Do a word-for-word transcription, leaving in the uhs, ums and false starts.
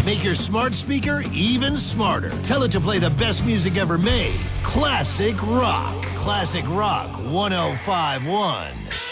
Make your smart speaker even smarter. Tell it to play the best music ever made. Classic Rock. Classic Rock one oh five point one.